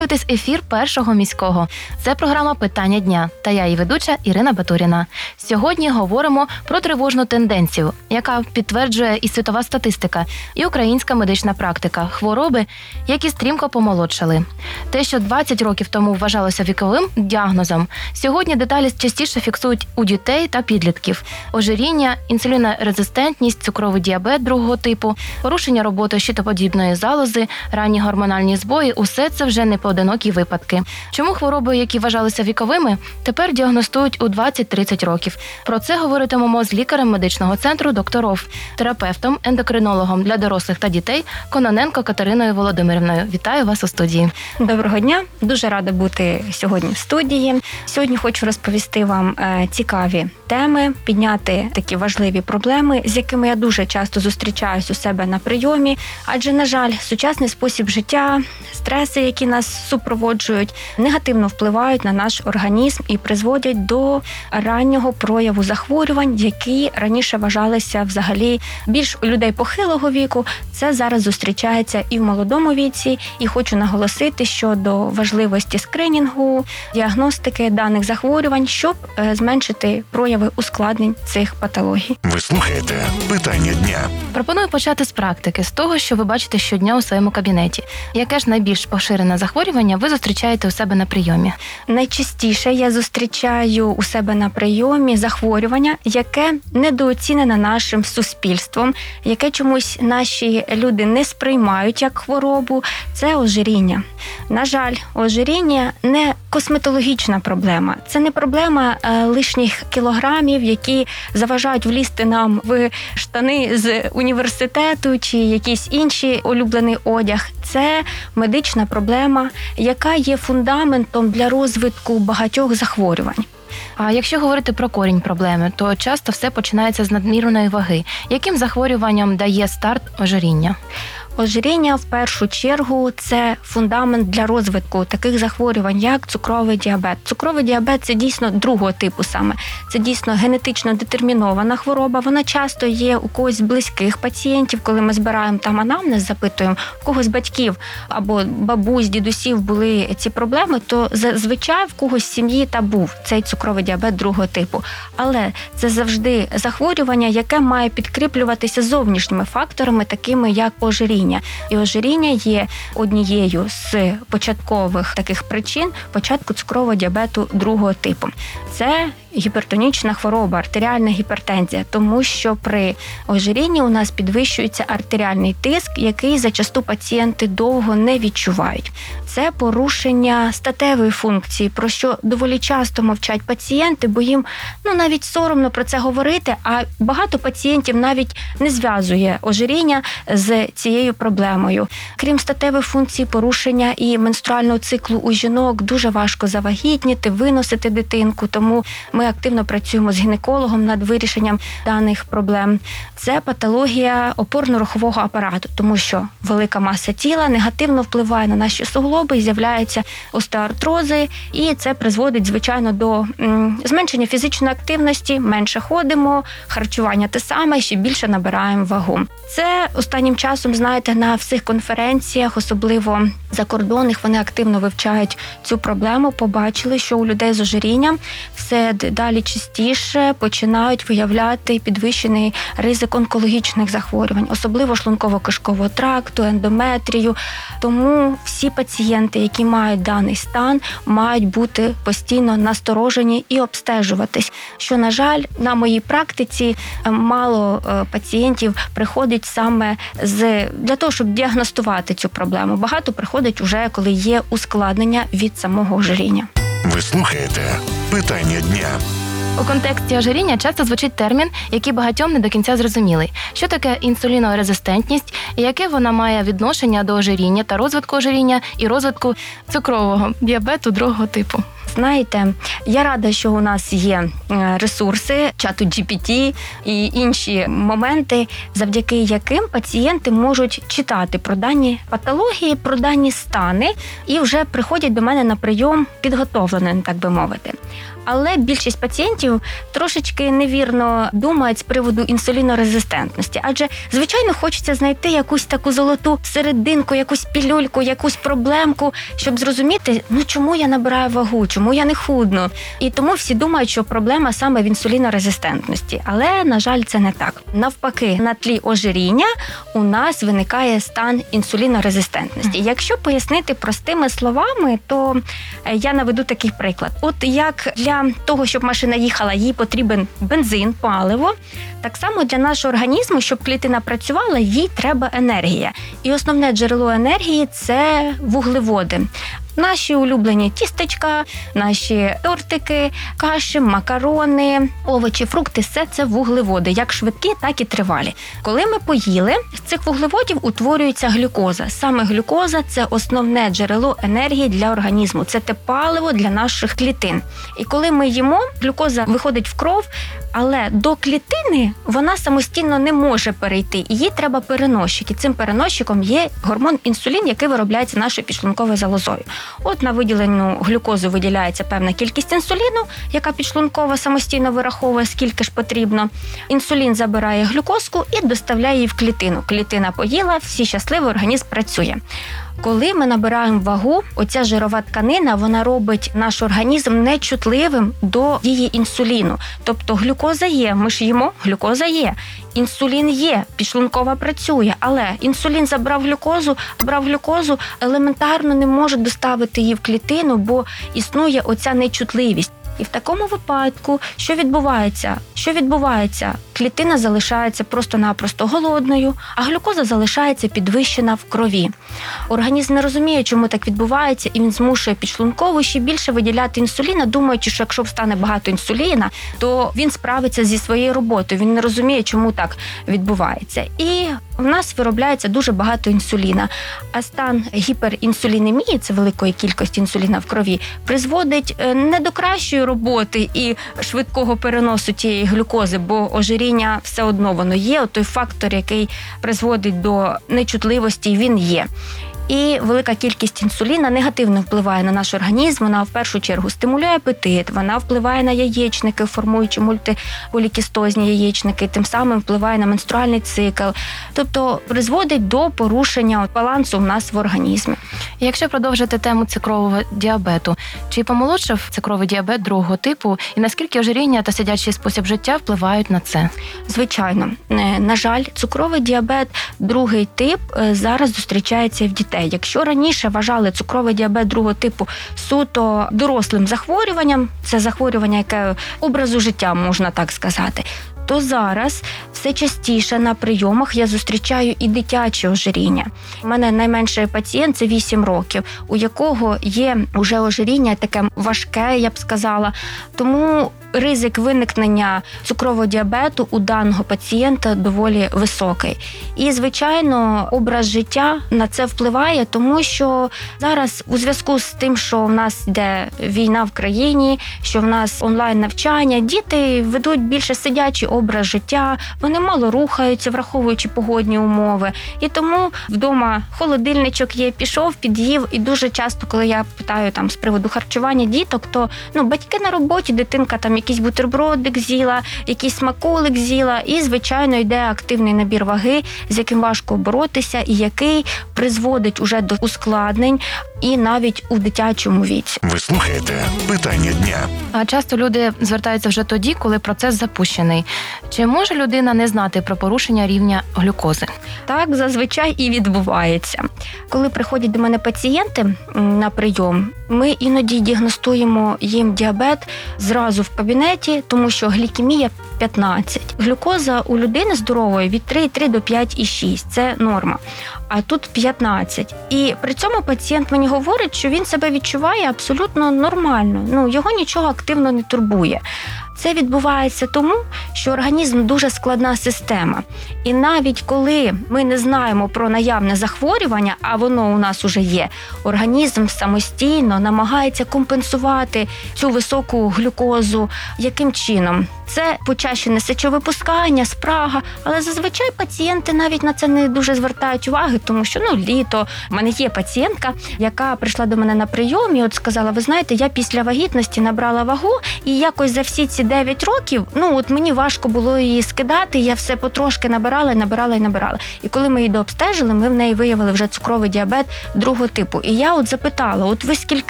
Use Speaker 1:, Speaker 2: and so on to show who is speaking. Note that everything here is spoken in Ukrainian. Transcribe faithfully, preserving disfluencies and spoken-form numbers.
Speaker 1: Дивитесь ефір Першого міського. Це програма «Питання дня» та я її ведуча Ірина Батуріна. Сьогодні говоримо про тривожну тенденцію, яка підтверджує і світова статистика, і українська медична практика – хвороби, які стрімко помолодшали. Те, що двадцять років тому вважалося віковим діагнозом, сьогодні деталі частіше фіксують у дітей та підлітків. Ожиріння, інсулінорезистентність, цукровий діабет другого типу, порушення роботи щитоподібної залози, ранні гормональні збої – усе це вже не поодинокі випадки. Чому хвороби, які вважалися віковими, тепер діагностують у двадцять-тридцять років? Про це говоритимемо з лікарем медичного центру «Докторов», терапевтом, ендокринологом для дорослих та дітей Кононенко Катериною Володимирівною. Вітаю вас у студії.
Speaker 2: Доброго дня. Дуже рада бути сьогодні в студії. Сьогодні хочу розповісти вам цікаві теми, підняти такі важливі проблеми, з якими я дуже часто зустрічаюсь у себе на прийомі. Адже, на жаль, сучасний спосіб життя, стреси, які нас супроводжують, негативно впливають на наш організм і призводять до раннього прояву захворювань, які раніше вважалися взагалі більш у людей похилого віку. Це зараз зустрічається і в молодому віці. І хочу наголосити щодо важливості скринінгу, діагностики даних захворювань, щоб зменшити прояви ускладнень цих патологій.
Speaker 3: Ви слухаєте «Питання дня».
Speaker 1: Пропоную почати з практики, з того, що ви бачите щодня у своєму кабінеті. Яке ж найбільш поширене захворювання ви зустрічаєте у себе на прийомі?
Speaker 2: Найчастіше я зустрічаю у себе на прийомі захворювання, яке недооцінене нашим суспільством, яке чомусь наші люди не сприймають як хворобу. Це ожиріння. На жаль, ожиріння не косметологічна проблема. Це не проблема е, лишніх кілограмів, які заважають влізти нам в штани з університету чи якийсь інший улюблений одяг. Це медична проблема, яка є фундаментом для розвитку багатьох захворювань.
Speaker 1: А якщо говорити про корінь проблеми, то часто все починається з надмірної ваги. Яким захворюванням дає старт ожиріння?
Speaker 2: Ожиріння, в першу чергу, це фундамент для розвитку таких захворювань, як цукровий діабет. Цукровий діабет – це дійсно другого типу саме. Це дійсно генетично детермінована хвороба. Вона часто є у когось з близьких пацієнтів, коли ми збираємо там анамнез, запитуємо, у когось батьків або бабусь, дідусів були ці проблеми, то зазвичай в когось в сім'ї та був цей цукровий діабет другого типу. Але це завжди захворювання, яке має підкріплюватися зовнішніми факторами, такими як ожиріння. І ожиріння є однією з початкових таких причин початку цукрового діабету другого типу. Це гіпертонічна хвороба, артеріальна гіпертензія, тому що при ожирінні у нас підвищується артеріальний тиск, який зачасту пацієнти довго не відчувають. Це порушення статевої функції, про що доволі часто мовчать пацієнти, бо їм ну, навіть соромно про це говорити, а багато пацієнтів навіть не зв'язує ожиріння з цією проблемою. Крім статевої функції, порушення і менструального циклу у жінок дуже важко завагітніти, виносити дитинку, тому ми активно працюємо з гінекологом над вирішенням даних проблем. Це патологія опорно-рухового апарату, тому що велика маса тіла негативно впливає на наші суглоби, і з'являються остеоартрози, і це призводить, звичайно, до м, зменшення фізичної активності, менше ходимо, харчування те саме, ще більше набираємо вагу. Це останнім часом, знаєте, на всіх конференціях, особливо закордонних, вони активно вивчають цю проблему, побачили, що у людей з ожирінням все далі частіше починають виявляти підвищений ризик онкологічних захворювань, особливо шлунково-кишкового тракту, ендометрію. Тому всі пацієнти, які мають даний стан, мають бути постійно насторожені і обстежуватись. Що, на жаль, на моїй практиці мало пацієнтів приходять саме з для того, щоб діагностувати цю проблему. Багато приходять уже, коли є ускладнення від самого ожиріння.
Speaker 3: Ви слухаєте «Питання дня».
Speaker 1: У контексті ожиріння часто звучить термін, який багатьом не до кінця зрозумілий. Що таке інсулінорезистентність і яке вона має відношення до ожиріння та розвитку ожиріння і розвитку цукрового діабету другого типу?
Speaker 2: Знаєте, я рада, що у нас є ресурси, чату джі пі ті і інші моменти, завдяки яким пацієнти можуть читати про дані патології, про дані стани і вже приходять до мене на прийом підготовленими, так би мовити. Але більшість пацієнтів трошечки невірно думають з приводу інсулінорезистентності. Адже, звичайно, хочеться знайти якусь таку золоту серединку, якусь пілюльку, якусь проблемку, щоб зрозуміти, ну чому я набираю вагу, чому я не худну. І тому всі думають, що проблема саме в інсулінорезистентності. Але, на жаль, це не так. Навпаки, на тлі ожиріння у нас виникає стан інсулінорезистентності. Якщо пояснити простими словами, то я наведу такий приклад. От як для Для того, щоб машина їхала, їй потрібен бензин, паливо. Так само для нашого організму, щоб клітина працювала, їй треба енергія. І основне джерело енергії – це вуглеводи. Наші улюблені тістечка, наші тортики, каші, макарони, овочі, фрукти – все це вуглеводи, як швидкі, так і тривалі. Коли ми поїли, з цих вуглеводів утворюється глюкоза. Саме глюкоза – це основне джерело енергії для організму, це те паливо для наших клітин. І коли ми їмо, глюкоза виходить в кров, але до клітини вона самостійно не може перейти, і їй треба переносчик. І цим переносчиком є гормон інсулін, який виробляється нашою підшлунковою залозою. От на виділену глюкозу виділяється певна кількість інсуліну, яка підшлункова самостійно вираховує, скільки ж потрібно. Інсулін забирає глюкозку і доставляє її в клітину. Клітина поїла, всі щасливі, організм працює. Коли ми набираємо вагу, оця жирова тканина, вона робить наш організм нечутливим до дії інсуліну. Тобто глюкоза є, ми ж їмо, глюкоза є. Інсулін є, підшлункова працює, але інсулін забрав глюкозу, забрав глюкозу, елементарно не може доставити її в клітину, бо існує оця нечутливість. І в такому випадку, що відбувається? Що відбувається? Клітина залишається просто-напросто голодною, а глюкоза залишається підвищена в крові. Організм не розуміє, чому так відбувається, і він змушує підшлункову ще більше виділяти інсуліна, думаючи, що якщо встане багато інсуліна, то він справиться зі своєю роботою. Він не розуміє, чому так відбувається. І в нас виробляється дуже багато інсуліна. А стан гіперінсулінемії, це великої кількості інсуліна в крові, призводить не до кращої роботи і швидкого переносу тієї глюкози, бо ожиріння все одно воно є, той фактор, який призводить до нечутливості, він є. І велика кількість інсуліна негативно впливає на наш організм, вона в першу чергу стимулює апетит, вона впливає на яєчники, формуючи мультиполікістозні яєчники, тим самим впливає на менструальний цикл, тобто призводить до порушення балансу в нас в організмі.
Speaker 1: Якщо продовжити тему цукрового діабету, чи помолодшав цукровий діабет другого типу і наскільки ожиріння та сидячий спосіб життя впливають на це?
Speaker 2: Звичайно. На жаль, цукровий діабет другий тип зараз зустрічається і в дітей. Якщо раніше вважали цукровий діабет другого типу суто дорослим захворюванням, це захворювання, яке образу життя, можна так сказати, то зараз все частіше на прийомах я зустрічаю і дитяче ожиріння. У мене найменший пацієнт – це вісім років, у якого є вже ожиріння таке важке, я б сказала. Тому ризик виникнення цукрового діабету у даного пацієнта доволі високий. І, звичайно, образ життя на це впливає, тому що зараз у зв'язку з тим, що в нас йде війна в країні, що в нас онлайн-навчання, діти ведуть більше сидячий образ життя, вони мало рухаються, враховуючи погодні умови. І тому вдома холодильничок є, пішов, під'їв. І дуже часто, коли я питаю там з приводу харчування діток, то ну, батьки на роботі, дитинка там якийсь бутербродик з'їла, якийсь смаколик з'їла, і, звичайно, йде активний набір ваги, з яким важко боротися, і який призводить уже до ускладнень і навіть у дитячому віці.
Speaker 3: Ви слухаєте «Питання дня».
Speaker 1: А часто люди звертаються вже тоді, коли процес запущений. Чи може людина не знати про порушення рівня глюкози?
Speaker 2: Так зазвичай і відбувається. Коли приходять до мене пацієнти на прийом, ми іноді діагностуємо їм діабет зразу в кабінеті, тому що глікемія п'ятнадцять. Глюкоза у людини здорової від три і три до п'ять і шість. Це норма. а тут п'ятнадцять. І при цьому пацієнт мені говорить, що він себе відчуває абсолютно нормально. Ну, його нічого активно не турбує. Це відбувається тому, що організм дуже складна система. І навіть коли ми не знаємо про наявне захворювання, а воно у нас уже є, організм самостійно намагається компенсувати цю високу глюкозу. Яким чином? Це почащене сечовипускання, спрага, але зазвичай пацієнти навіть на це не дуже звертають уваги, тому що, ну, літо. У мене є пацієнтка, яка прийшла до мене на прийом і от сказала, ви знаєте, я після вагітності набрала вагу, і якось за всі ці дев'ять років, ну, от мені важко було її скидати, я все потрошки набирала, і набирала, і набирала. І коли ми її дообстежили, ми в неї виявили вже цукровий діабет другого типу. І я от запитала, от ви скільки